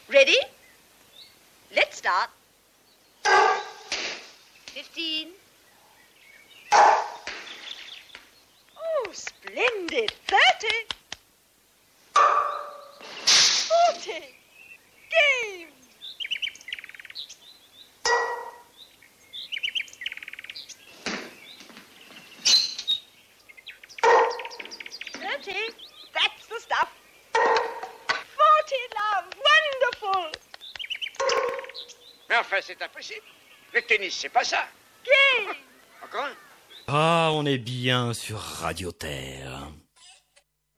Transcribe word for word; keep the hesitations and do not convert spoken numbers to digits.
Ready? Let's start. Fifteen. Oh, splendid. Thirty. Forty. Game. Thirty. That's the stuff. Forty, love. Wonderful. Mais enfin, c'est impossible. Le tennis, c'est pas ça. Game. Encore un. Ah, on est bien sur Radio Terre.